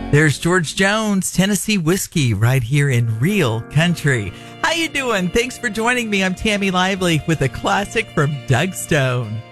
There's George Jones, Tennessee Whiskey, right here in Real Country. How you doing? Thanks for joining me. I'm Tammy Lively with a classic from Doug Stone.